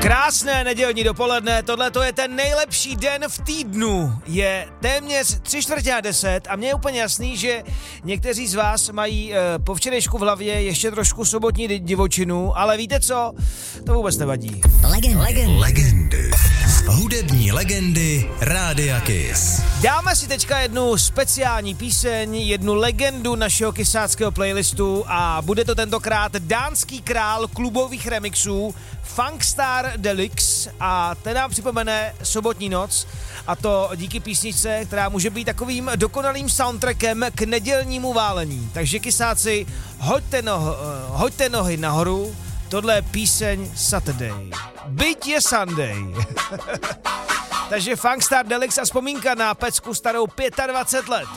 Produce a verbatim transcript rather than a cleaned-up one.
Krásné nedělní dopoledne, tohle to je ten nejlepší den v týdnu. Je téměř tři čtvrtě na deset a mně je úplně jasný, že někteří z vás mají e, po včerejšku v hlavě ještě trošku sobotní divočinu, ale víte co? To vůbec nevadí. Legend. Legend. Legendy. Hudební legendy Rádia Kiss. Dáme si teďka jednu speciální píseň, jednu legendu našeho kysáckého playlistu a bude to tentokrát dánský král klubových remixů Funkstar Deluxe a ten nám připomene sobotní noc a to díky písničce, která může být takovým dokonalým soundtrackem k nedělnímu válení. Takže kysáci, hoďte, no, hoďte nohy nahoru, tohle je píseň Saturday. Byť je Sunday. Takže Funkstar Deluxe a vzpomínka na pecku starou dvacet pět let.